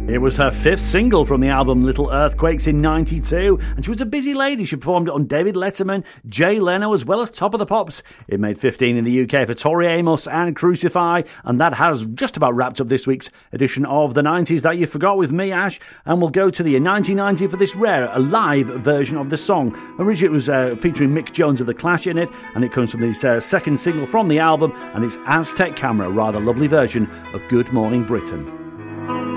It was her fifth single from the album Little Earthquakes in '92, and she was a busy lady. She performed it on David Letterman, Jay Leno, as well as Top of the Pops. It made 15 in the UK for Tori Amos and Crucify, and that has just about wrapped up this week's edition of the 90s That You Forgot with me, Ash, and we'll go to the year 1990 for this rare, a live version of the song. Originally it was featuring Mick Jones of The Clash in it, and it comes from this second single from the album, and it's Aztec Camera, a rather lovely version of Good Morning Britain.